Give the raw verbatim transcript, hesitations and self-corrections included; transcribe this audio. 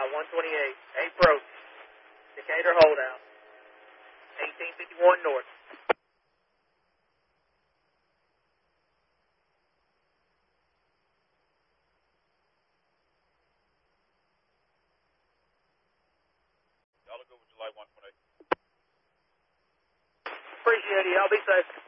one twenty-eight, approach, Decatur holdout, eighteen fifty-one north. Y'all will go with July one twenty-eight. Appreciate it. Y'all be safe.